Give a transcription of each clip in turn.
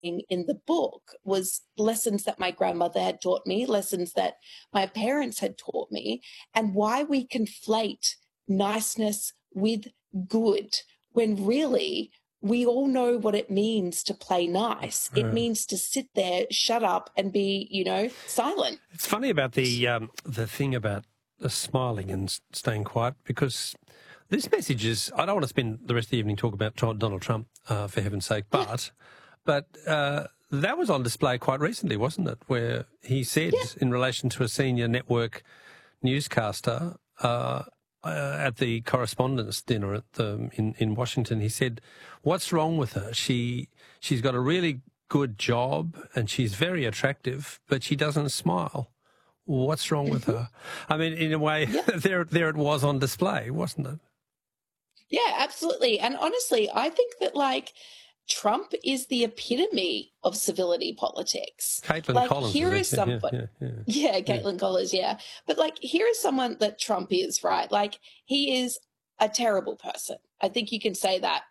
in the book was lessons that my grandmother had taught me, lessons that my parents had taught me, and why we conflate niceness with good when really we all know what it means to play nice. It means to sit there, shut up, and be, silent. It's funny about the thing about smiling and staying quiet, because this message is, I don't want to spend the rest of the evening talking about Donald Trump, for heaven's sake, but that was on display quite recently, wasn't it, where he said in relation to a senior network newscaster at the correspondence dinner in Washington, he said, what's wrong with her? She's got a really good job and she's very attractive, but she doesn't smile. What's wrong with her? I mean, in a way, there it was on display, wasn't it? Yeah, absolutely. And honestly, I think that, Trump is the epitome of civility politics. Caitlin Collins. Here is someone. Yeah, Caitlin Collins, yeah. But, here is someone that Trump is, right? He is a terrible person. I think you can say that,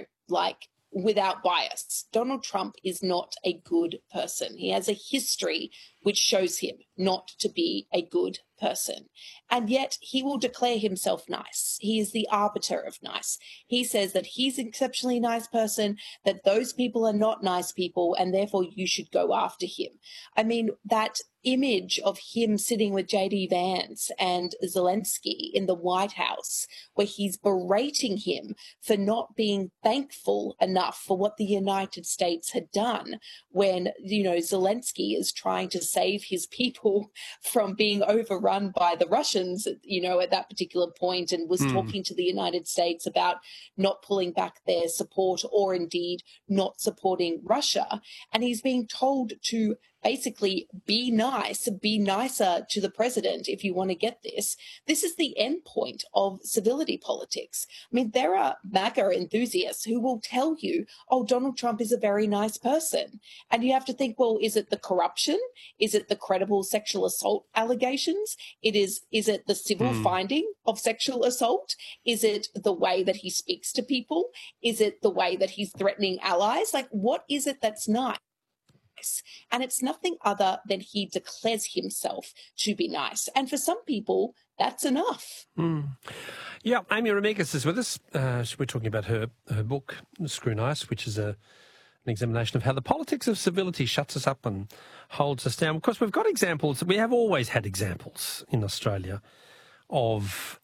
without bias. Donald Trump is not a good person. He has a history which shows him not to be a good person. And yet he will declare himself nice. He is the arbiter of nice. He says that he's an exceptionally nice person, that those people are not nice people, and therefore you should go after him. I mean, that image of him sitting with J.D. Vance and Zelensky in the White House, where he's berating him for not being thankful enough for what the United States had done when, Zelensky is trying to save his people from being overrun by the Russians, at that particular point, and was talking to the United States about not pulling back their support or indeed not supporting Russia. And he's being told to basically be nice, be nicer to the president if you want to get this. This is the end point of civility politics. I mean, there are MAGA enthusiasts who will tell you, oh, Donald Trump is a very nice person. And you have to think, well, is it the corruption? Is it the credible sexual assault allegations? Is it the civil finding of sexual assault? Is it the way that he speaks to people? Is it the way that he's threatening allies? What is it that's nice? And it's nothing other than he declares himself to be nice. And for some people, that's enough. Yeah, Amy Remeikis is with us. We're talking about her book, Screw Nice, which is an examination of how the politics of civility shuts us up and holds us down. Of course, we've got examples. We have always had examples in Australia of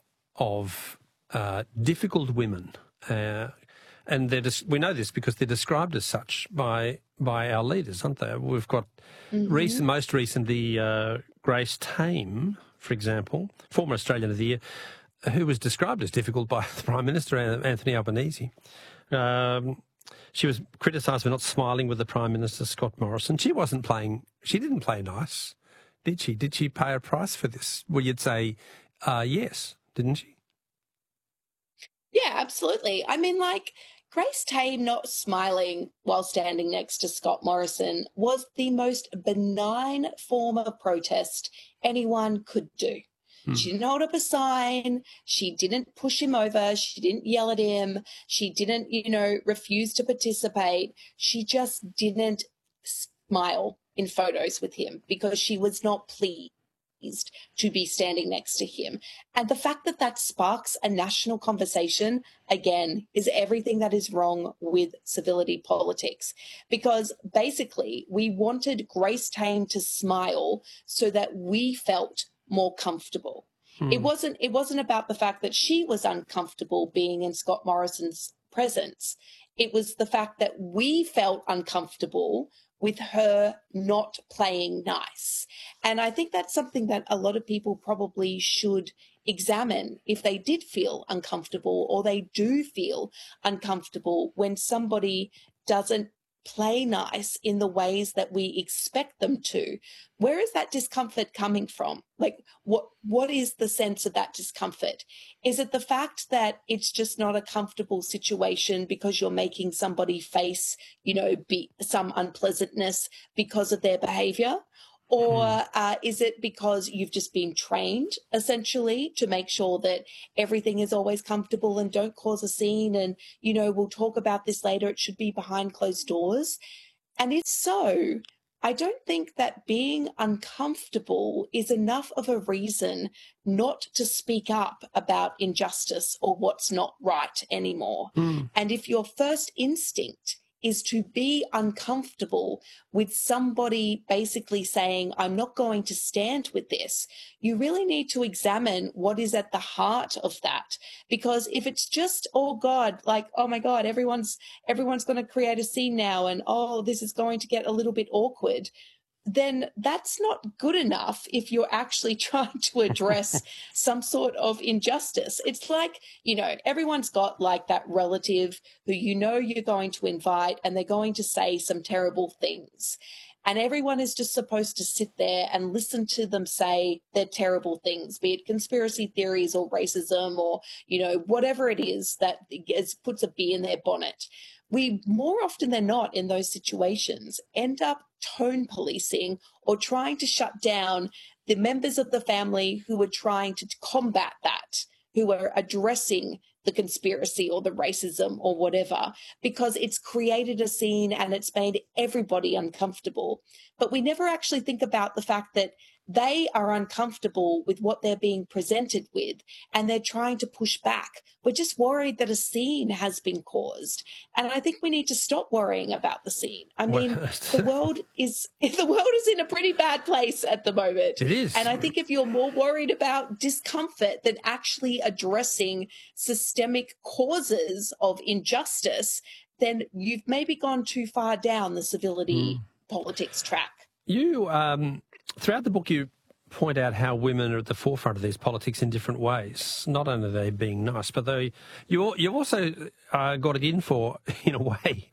difficult women. And we know this because they're described as such by our leaders, aren't they? We've got most recently Grace Tame, for example, former Australian of the Year, who was described as difficult by the Prime Minister, Anthony Albanese. She was criticised for not smiling with the Prime Minister, Scott Morrison. She didn't play nice, did she? Did she pay a price for this? Well, you'd say yes, didn't she? Yeah, absolutely. I mean, Grace Tame not smiling while standing next to Scott Morrison was the most benign form of protest anyone could do. She didn't hold up a sign. She didn't push him over. She didn't yell at him. She didn't, refuse to participate. She just didn't smile in photos with him because she was not pleased to be standing next to him. And the fact that sparks a national conversation, again, is everything that is wrong with civility politics. Because basically, we wanted Grace Tame to smile so that we felt more comfortable. It wasn't about the fact that she was uncomfortable being in Scott Morrison's presence. It was the fact that we felt uncomfortable with her not playing nice. And I think that's something that a lot of people probably should examine if they did feel uncomfortable or they do feel uncomfortable when somebody doesn't play nice in the ways that we expect them to. Where is that discomfort coming from? What is the sense of that discomfort? Is it the fact that it's just not a comfortable situation because you're making somebody face, some unpleasantness because of their behavior? Or is it because you've just been trained, essentially, to make sure that everything is always comfortable and don't cause a scene and, we'll talk about this later, it should be behind closed doors? And if so, I don't think that being uncomfortable is enough of a reason not to speak up about injustice or what's not right anymore. And if your first instinct is to be uncomfortable with somebody basically saying, I'm not going to stand with this, you really need to examine what is at the heart of that. Because if it's just, oh God, like, oh my God, everyone's going to create a scene now and, oh, this is going to get a little bit awkward, then that's not good enough if you're actually trying to address some sort of injustice. It's like, everyone's got like that relative who you're going to invite and they're going to say some terrible things. And everyone is just supposed to sit there and listen to them say their terrible things, be it conspiracy theories or racism or, whatever it is that puts a bee in their bonnet. We, more often than not in those situations, end up tone policing or trying to shut down the members of the family who are trying to combat that, who are addressing the conspiracy or the racism or whatever, because it's created a scene and it's made everybody uncomfortable. But we never actually think about the fact that they are uncomfortable with what they're being presented with and they're trying to push back. We're just worried that a scene has been caused. And I think we need to stop worrying about the scene. I mean, the world is in a pretty bad place at the moment. It is. And I think if you're more worried about discomfort than actually addressing systemic causes of injustice, then you've maybe gone too far down the civility politics track. You, throughout the book, you point out how women are at the forefront of these politics in different ways. Not only are they being nice, but you also got it in for, in a way,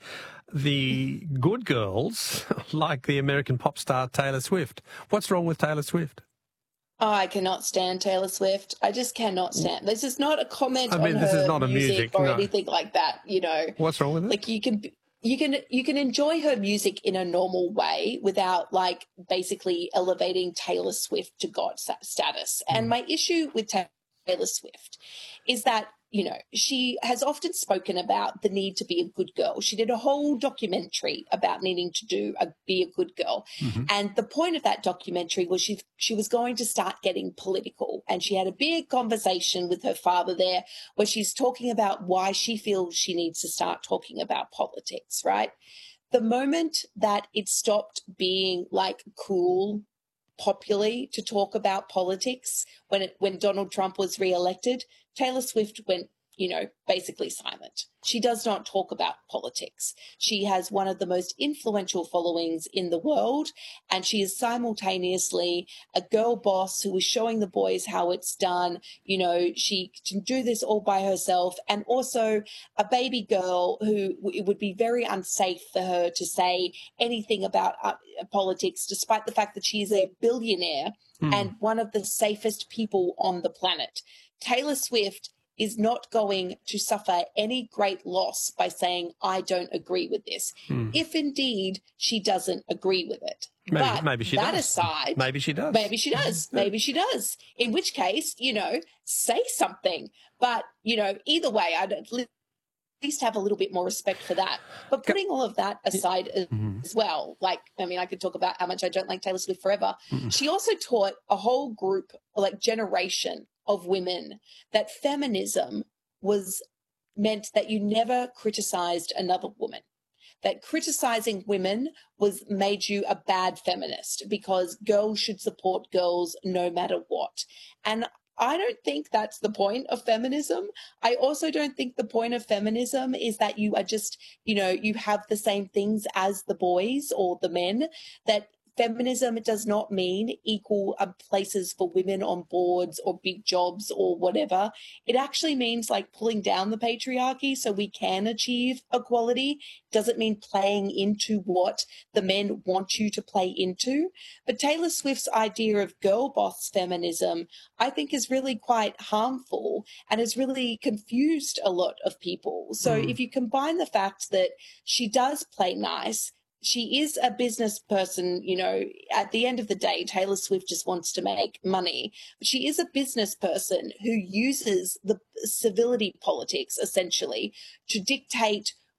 the good girls, like the American pop star Taylor Swift. What's wrong with Taylor Swift? Oh, I cannot stand Taylor Swift. I just cannot stand. This is not a comment on this her is not a music or anything like that. What's wrong with it? Like you can enjoy her music in a normal way without like basically elevating Taylor Swift to God status. And my issue with Taylor Swift is that, she has often spoken about the need to be a good girl. She did a whole documentary about needing to be a good girl. And the point of that documentary was she was going to start getting political. And she had a big conversation with her father there where she's talking about why she feels she needs to start talking about politics, right? The moment that it stopped being like cool popularly to talk about politics when Donald Trump was reelected, Taylor Swift went, basically silent. She does not talk about politics. She has one of the most influential followings in the world, and she is simultaneously a girl boss who is showing the boys how it's done. She can do this all by herself, and also a baby girl who it would be very unsafe for her to say anything about politics, despite the fact that she is a billionaire and one of the safest people on the planet. Taylor Swift is not going to suffer any great loss by saying, I don't agree with this, if indeed she doesn't agree with it. Maybe she does. Aside, maybe she does. Maybe she does. Maybe she does. In which case, say something. But, either way, I'd at least have a little bit more respect for that. But putting all of that aside as well, I could talk about how much I don't like Taylor Swift forever. She also taught a whole group, generation of women that feminism meant that you never criticized another woman, that criticizing women made you a bad feminist because girls should support girls no matter what. And I don't think that's the point of feminism. I also don't think the point of feminism is that you are just, you have the same things as the boys or the men, that feminism does not mean equal places for women on boards or big jobs or whatever. It actually means pulling down the patriarchy so we can achieve equality. Doesn't mean playing into what the men want you to play into. But Taylor Swift's idea of girl boss feminism, I think, is really quite harmful and has really confused a lot of people. So if you combine the fact that she does play nice, she is a business person, at the end of the day, Taylor Swift just wants to make money. But she is a business person who uses the civility politics, essentially, to dictate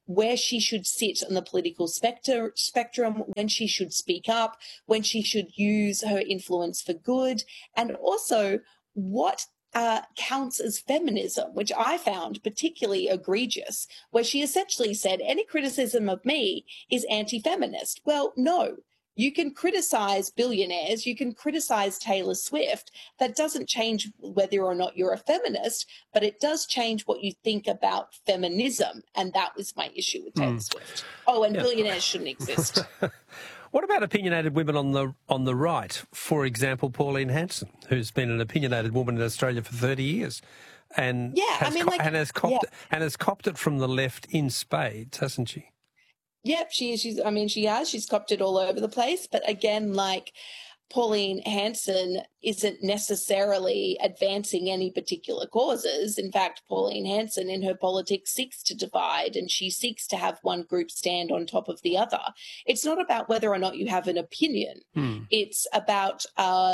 where she should sit on the political spectrum, when she should speak up, when she should use her influence for good, and also what counts as feminism, which I found particularly egregious, where she essentially said any criticism of me is anti-feminist. Well, no. You can criticize billionaires, you can criticize Taylor Swift. That doesn't change whether or not you're a feminist, but it does change what you think about feminism. And that was my issue with Taylor Swift. Oh, and billionaires shouldn't exist. What about opinionated women on the right? For example, Pauline Hanson, who's been an opinionated woman in Australia for 30 years and has copped it from the left in spades, hasn't she? Yep, she has. She's copped it all over the place. But again, like Pauline Hanson isn't necessarily advancing any particular causes. In fact, Pauline Hanson in her politics seeks to divide, and she seeks to have one group stand on top of the other. It's not about whether or not you have an opinion. It's about,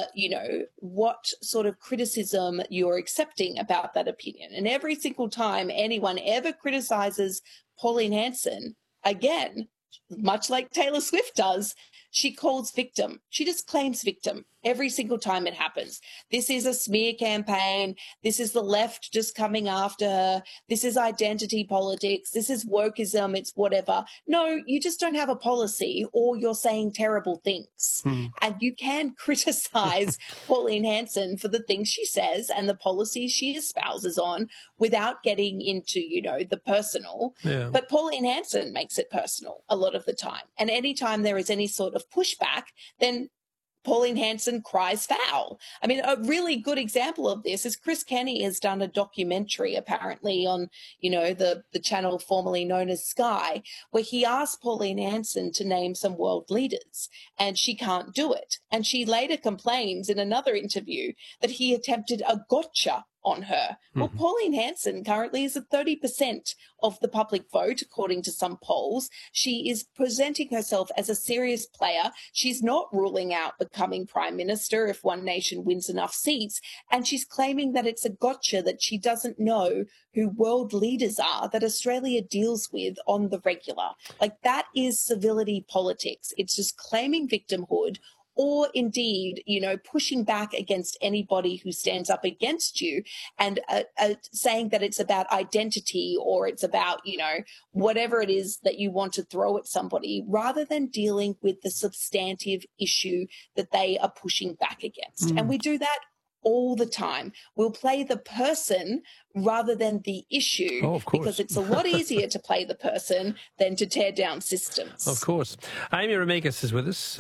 what sort of criticism you're accepting about that opinion. And every single time anyone ever criticizes Pauline Hanson, again, much like Taylor Swift does, she calls victim. She just claims victim every single time it happens. This is a smear campaign. This is the left just coming after her. This is identity politics. This is wokeism. It's whatever. No, you just don't have a policy, or you're saying terrible things. And you can criticize Pauline Hanson for the things she says and the policies she espouses on without getting into, the personal. Yeah. But Pauline Hanson makes it personal a lot of the time. And anytime there is any sort of pushback, then Pauline Hanson cries foul. I mean, a really good example of this is Chris Kenny has done a documentary apparently on, the channel formerly known as Sky, where he asked Pauline Hanson to name some world leaders, and she can't do it. And she later complains in another interview that he attempted a gotcha on her. Well, Pauline Hanson currently is at 30% of the public vote, according to some polls. She is presenting herself as a serious player. She's not ruling out becoming Prime Minister if One Nation wins enough seats. And she's claiming that it's a gotcha, that she doesn't know who world leaders are that Australia deals with on the regular. Like, that is civility politics. It's just claiming victimhood, or indeed, pushing back against anybody who stands up against you, and saying that it's about identity, or it's about, whatever it is that you want to throw at somebody, rather than dealing with the substantive issue that they are pushing back against. And we do that all the time. We'll play the person rather than the issue, because it's a lot easier to play the person than to tear down systems. Of course. Amy Remeikis is with us.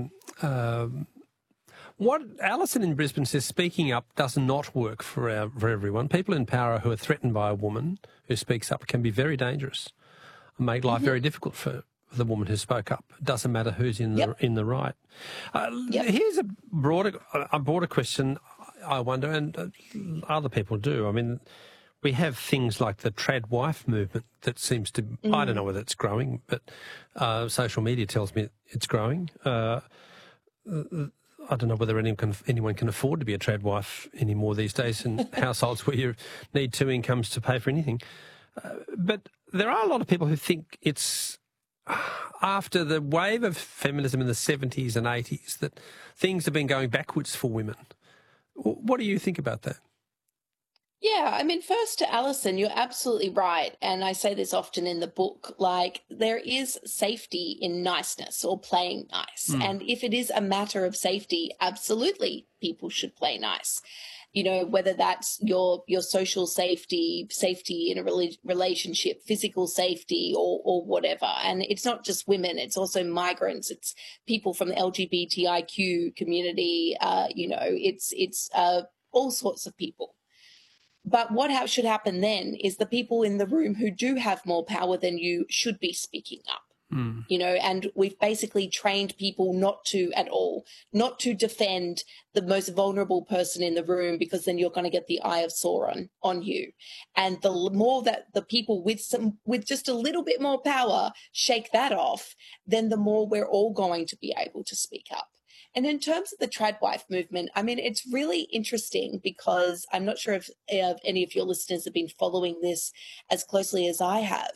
What Alison in Brisbane says, speaking up does not work for everyone. People in power who are threatened by a woman who speaks up can be very dangerous and make life very difficult for the woman who spoke up. It doesn't matter who's in the right. Here's a broader question, I wonder, and other people do. I mean, we have things like the trad wife movement that seems to, I don't know whether it's growing, but social media tells me it's growing. I don't know whether anyone can afford to be a trad wife anymore these days in households where you need two incomes to pay for anything. But there are a lot of people who think it's after the wave of feminism in the 70s and 80s that things have been going backwards for women. What do you think about that? Yeah, I mean, first to Alison, you're absolutely right. And I say this often in the book, like, there is safety in niceness or playing nice. And if it is a matter of safety, absolutely people should play nice. Whether that's your social safety in a relationship, physical safety, or whatever. And it's not just women, it's also migrants, it's people from the LGBTIQ community, it's all sorts of people. But what should happen then is the people in the room who do have more power than you should be speaking up. And we've basically trained people not to defend the most vulnerable person in the room, because then you're going to get the eye of Sauron on you. And the more that the people with just a little bit more power shake that off, then the more we're all going to be able to speak up. And in terms of the tradwife movement, I mean, it's really interesting, because I'm not sure if any of your listeners have been following this as closely as I have,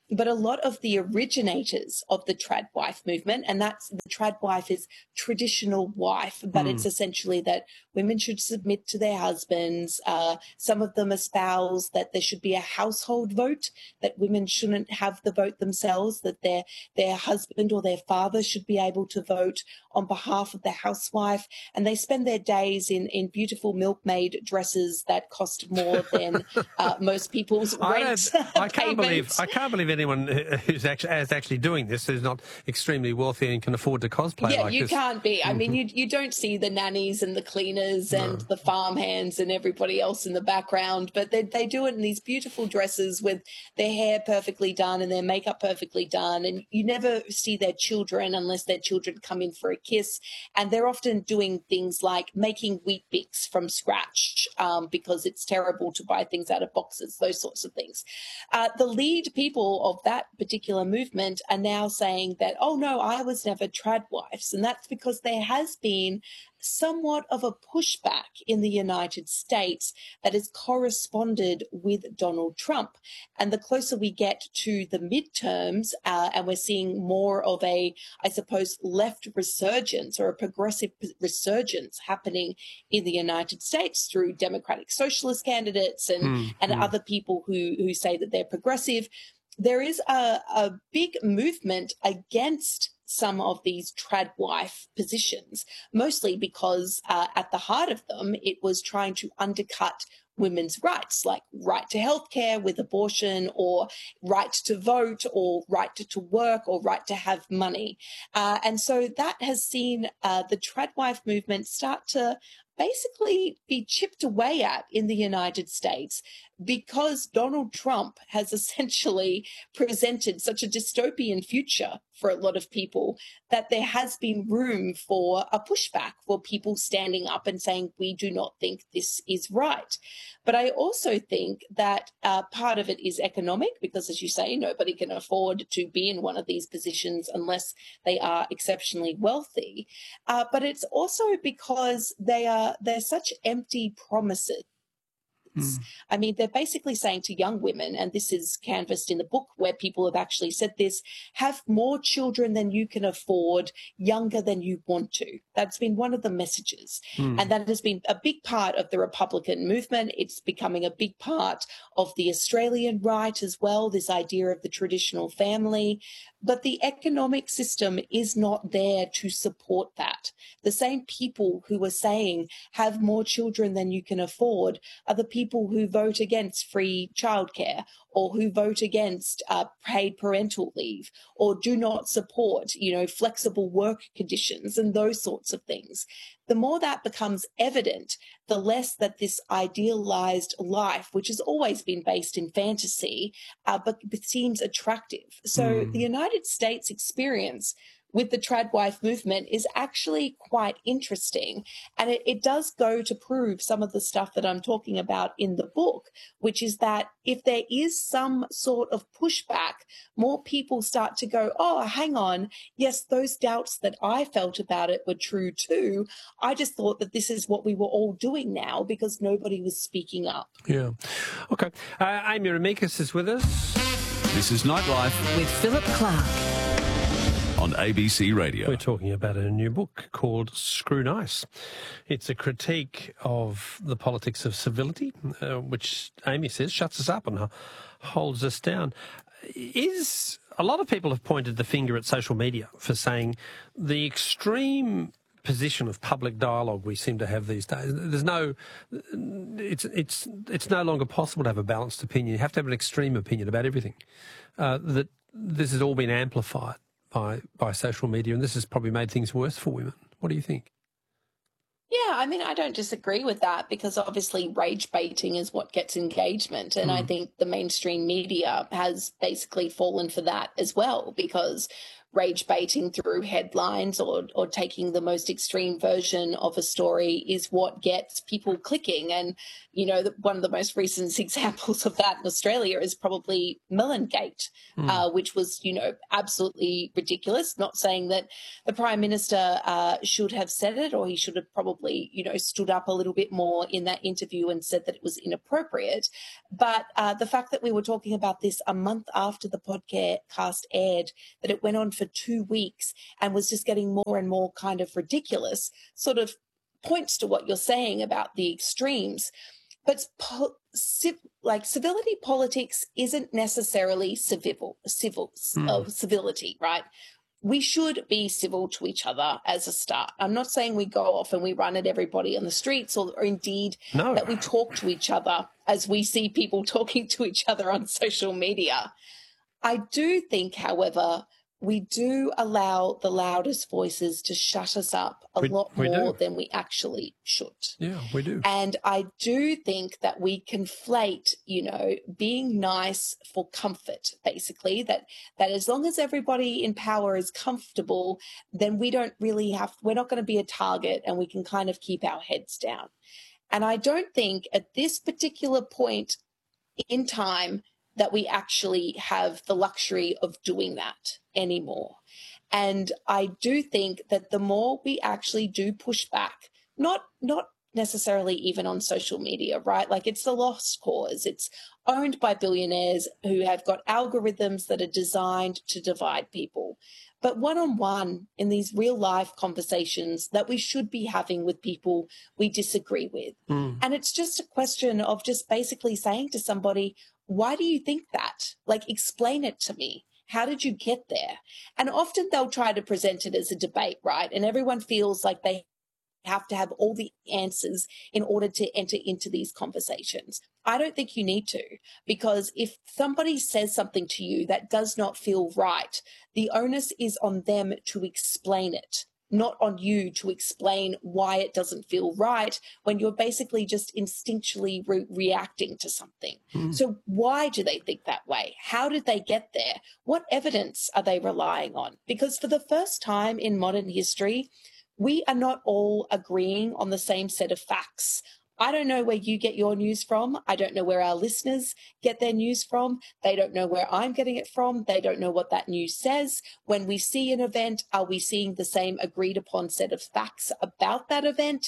but a lot of the originators of the trad wife movement, and that's the trad wife is traditional wife, but it's essentially that women should submit to their husbands. Some of them espouse that there should be a household vote, that women shouldn't have the vote themselves, that their husband or their father should be able to vote on behalf of the housewife. And they spend their days in beautiful milkmaid dresses that cost more than most people's rent. I can't believe anyone who's actually doing this who's not extremely wealthy and can afford to cosplay like this. Yeah, you can't be. I mean, you don't see the nannies and the cleaners and the farmhands and everybody else in the background, but they do it in these beautiful dresses with their hair perfectly done and their makeup perfectly done, and you never see their children unless their children come in for a kiss. And they're often doing things like making Weet Bix from scratch because it's terrible to buy things out of boxes, those sorts of things. The lead people of that particular movement are now saying that, oh no, I was never trad wives. And that's because there has been somewhat of a pushback in the United States that has corresponded with Donald Trump. And the closer we get to the midterms, and we're seeing more of a, I suppose, left resurgence or a progressive resurgence happening in the United States through Democratic Socialist candidates and other people who say that they're progressive, there is a big movement against some of these trad wife positions, mostly because at the heart of them, it was trying to undercut women's rights, like right to healthcare with abortion, or right to vote, or right to work, or right to have money. And so that has seen the trad wife movement start to basically be chipped away at in the United States, because Donald Trump has essentially presented such a dystopian future for a lot of people that there has been room for a pushback, for people standing up and saying, we do not think this is right. But I also think that part of it is economic, because, as you say, nobody can afford to be in one of these positions unless they are exceptionally wealthy. But it's also because they're such empty promises. I mean, they're basically saying to young women, and this is canvassed in the book where people have actually said this, have more children than you can afford, younger than you want to. That's been one of the messages. And that has been a big part of the Republican movement. It's becoming a big part of the Australian right as well, this idea of the traditional family. But the economic system is not there to support that. The same people who are saying have more children than you can afford are the people who vote against free childcare, or who vote against paid parental leave, or do not support, flexible work conditions and those sorts of things. The more that becomes evident, the less that this idealized life, which has always been based in fantasy, but seems attractive. So the United States experience with the trad wife movement is actually quite interesting. And it does go to prove some of the stuff that I'm talking about in the book, which is that if there is some sort of pushback, more people start to go, oh, hang on, yes, those doubts that I felt about it were true too. I just thought that this is what we were all doing now because nobody was speaking up. Yeah. Okay. Amy Remeikis is with us. This is Nightlife with Philip Clark on ABC Radio. We're talking about a new book called Screw Nice. It's a critique of the politics of civility, which Amy says shuts us up and holds us down. A lot of people have pointed the finger at social media for saying the extreme position of public dialogue we seem to have these days. It's no longer possible to have a balanced opinion. You have to have an extreme opinion about everything. That this has all been amplified by social media, and this has probably made things worse for women. What do you think? Yeah, I mean, I don't disagree with that, because obviously rage baiting is what gets engagement. And I think the mainstream media has basically fallen for that as well, because rage baiting through headlines or taking the most extreme version of a story is what gets people clicking. And, you know, one of the most recent examples of that in Australia is probably Mellongate, which was, you know, absolutely ridiculous. Not saying that the Prime Minister should have said it, or he should have probably, you know, stood up a little bit more in that interview and said that it was inappropriate. But the fact that we were talking about this a month after the podcast aired, that it went on for 2 weeks and was just getting more and more kind of ridiculous, sort of points to what you're saying about the extremes. But civility politics isn't necessarily civility, right? We should be civil to each other as a start. I'm not saying we go off and we run at everybody on the streets, or indeed that we talk to each other as we see people talking to each other on social media. I do think, however, we do allow the loudest voices to shut us up a lot more than we actually should. Yeah, we do. And I do think that we conflate, you know, being nice for comfort, basically, that as long as everybody in power is comfortable, then we're not going to be a target, and we can kind of keep our heads down. And I don't think at this particular point in time that we actually have the luxury of doing that anymore. And I do think that the more we actually do push back, not necessarily even on social media, right? Like, it's the lost cause. It's owned by billionaires who have got algorithms that are designed to divide people. But one-on-one in these real life conversations that we should be having with people we disagree with. And it's just a question of just basically saying to somebody, why do you think that? Like, explain it to me. How did you get there? And often they'll try to present it as a debate, right? And everyone feels like they have to have all the answers in order to enter into these conversations. I don't think you need to, because if somebody says something to you that does not feel right, the onus is on them to explain it, not on you to explain why it doesn't feel right when you're basically just instinctually reacting to something. So why do they think that way? How did they get there? What evidence are they relying on? Because for the first time in modern history, we are not all agreeing on the same set of facts. I don't know where you get your news from. I don't know where our listeners get their news from. They don't know where I'm getting it from. They don't know what that news says. When we see an event, are we seeing the same agreed upon set of facts about that event?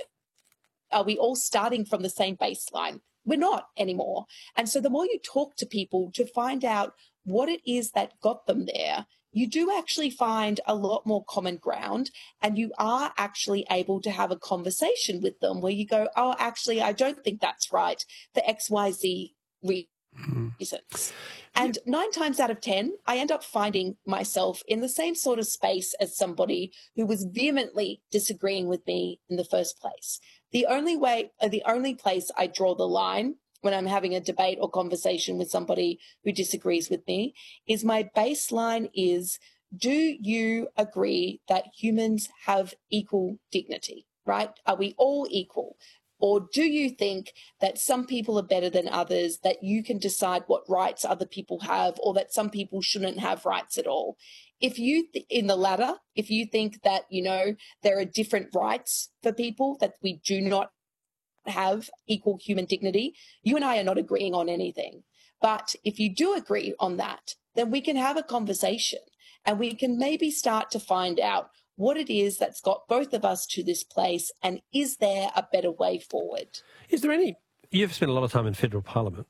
Are we all starting from the same baseline? We're not anymore. And so the more you talk to people to find out what it is that got them there, you do actually find a lot more common ground, and you are actually able to have a conversation with them where you go, oh, actually, I don't think that's right for XYZ reasons. And 9 times out of 10, I end up finding myself in the same sort of space as somebody who was vehemently disagreeing with me in the first place. The only place I draw the line when I'm having a debate or conversation with somebody who disagrees with me is my baseline is, do you agree that humans have equal dignity, right? Are we all equal? Or do you think that some people are better than others, that you can decide what rights other people have, or that some people shouldn't have rights at all? If you, in the latter, if you think that, you know, there are different rights for people, that we do not have equal human dignity, you and I are not agreeing on anything. But if you do agree on that, then we can have a conversation, and we can maybe start to find out what it is that's got both of us to this place, and is there a better way forward? Is there any... You've spent a lot of time in federal parliament.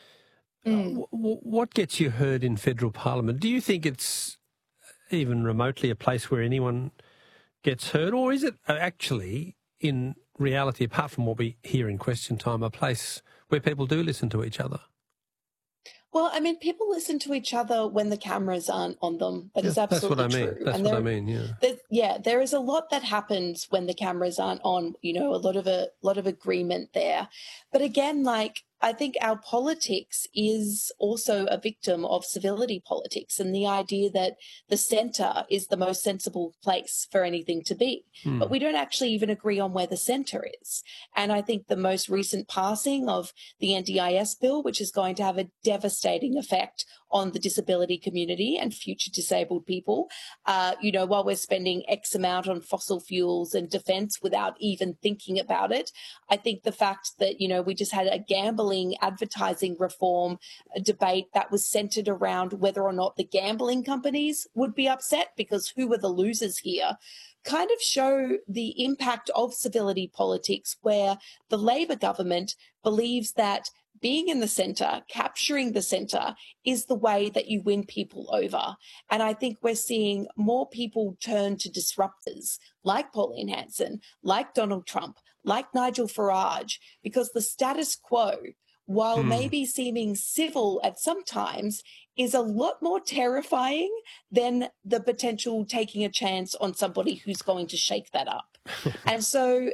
What gets you heard in federal parliament? Do you think it's even remotely a place where anyone gets heard, or is it actually, in reality, apart from what we hear in Question Time, a place where people do listen to each other? Well, I mean, people listen to each other when the cameras aren't on them. That is absolutely true. That's what I mean. Yeah. There is a lot that happens when the cameras aren't on. You know, a lot of agreement there. But again, like, I think our politics is also a victim of civility politics and the idea that the centre is the most sensible place for anything to be. But we don't actually even agree on where the centre is. And I think the most recent passing of the NDIS bill, which is going to have a devastating effect on the disability community and future disabled people, while we're spending X amount on fossil fuels and defence without even thinking about it. I think the fact that, we just had a gambling advertising reform debate that was centred around whether or not the gambling companies would be upset because who were the losers here, kind of show the impact of civility politics, where the Labor government believes that being in the centre, capturing the centre, is the way that you win people over. And I think we're seeing more people turn to disruptors like Pauline Hanson, like Donald Trump, like Nigel Farage, because the status quo, while maybe seeming civil at some times, is a lot more terrifying than the potential taking a chance on somebody who's going to shake that up. And so,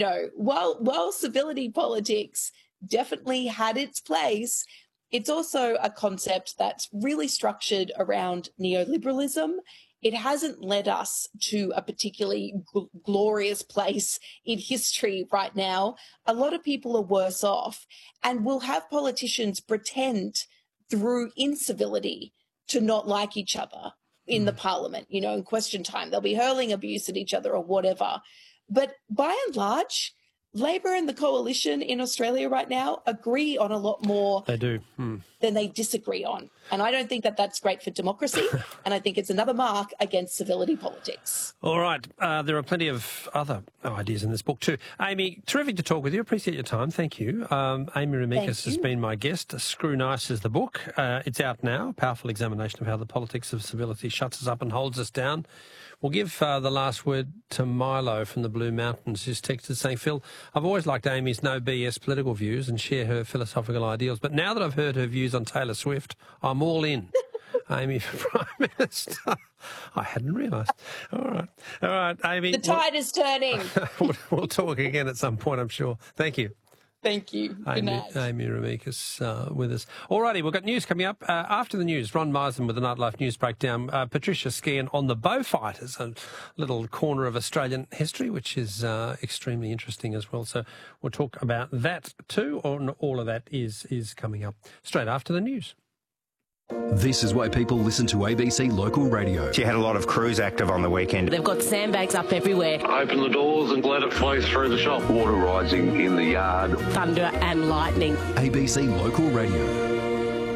while civility politics definitely had its place, it's also a concept that's really structured around neoliberalism. It hasn't led us to a particularly glorious place in history right now. A lot of people are worse off, and we'll have politicians pretend through incivility to not like each other in the parliament, in question time. They'll be hurling abuse at each other or whatever. But by and large, Labor and the coalition in Australia right now agree on a lot more than they disagree on. And I don't think that that's great for democracy. And I think it's another mark against civility politics. All right. There are plenty of other ideas in this book too. Amy, terrific to talk with you. Appreciate your time. Thank you. Amy Remeikis has been my guest. Screw Nice is the book. It's out now. A powerful examination of how the politics of civility shuts us up and holds us down. We'll give the last word to Milo from the Blue Mountains, who's texted saying, Phil, I've always liked Amy's no BS political views and share her philosophical ideals, but now that I've heard her views on Taylor Swift, I'm all in. Amy for Prime Minister. I hadn't realised. All right, Amy. The tide is turning. We'll talk again at some point, I'm sure. Thank you. Thank you. Good night. Amy Remeikis with us. All righty, we've got news coming up. After the news, Ron Marsden with the Nightlife News Breakdown. Patricia Skehan on the Beaufighters, a little corner of Australian history, which is extremely interesting as well. So we'll talk about that too. All of that is coming up straight after the news. This is why people listen to ABC Local Radio. She had a lot of crews active on the weekend. They've got sandbags up everywhere. Open the doors and let it flow through the shop. Water rising in the yard. Thunder and lightning. ABC Local Radio.